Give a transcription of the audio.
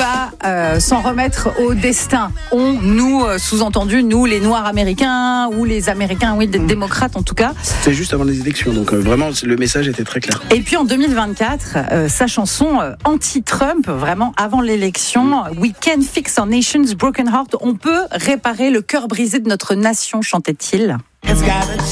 pas s'en remettre au destin. Nous, sous-entendu, nous les Noirs américains ou les Américains, oui, des démocrates en tout cas. C'était juste avant les élections, donc vraiment le message était très clair. Et puis en 2024, sa chanson anti-Trump, vraiment avant l'élection, We Can Fix Our Nation's Broken Heart, on peut réparer le cœur brisé de notre nation, chantait-il.